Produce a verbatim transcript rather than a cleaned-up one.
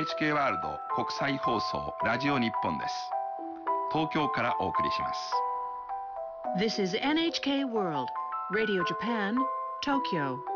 エヌエイチケー ワールド国際放送ラジオ日本です。東京からお送りします。 This is エヌエイチケー World Radio Japan, Tokyo.